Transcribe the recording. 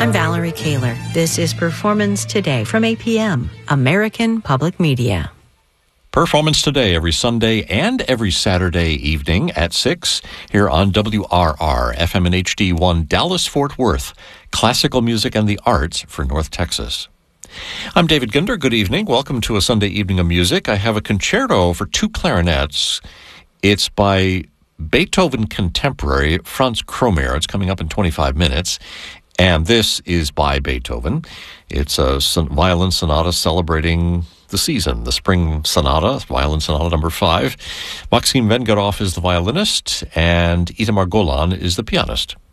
I'm Valerie Kaler. This is Performance Today from APM, American Public Media. Performance Today every Sunday and every Saturday evening at 6 here on WRR, FM and HD1, Dallas-Fort Worth, classical music and the arts for North Texas. I'm David Ginder. Good evening. Welcome to a Sunday evening of music. I have a concerto for two clarinets. It's by Beethoven contemporary Franz Kromer. It's coming up in 25 minutes. And this is by Beethoven. It's a violin sonata celebrating the season, the spring sonata, violin sonata number 5. Maxim Vengerov is the violinist, and Itamar Golan is the pianist.